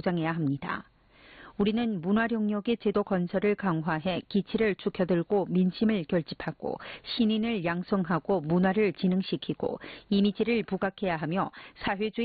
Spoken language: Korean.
보장해야 합니다. 우리는 문화력력의 제도 건설을 강화해 기치를 축혀들고 민심을 결집하고 신인을 양성하고 문화를 진흥시키고 이미지를 부각해야 하며 사회주의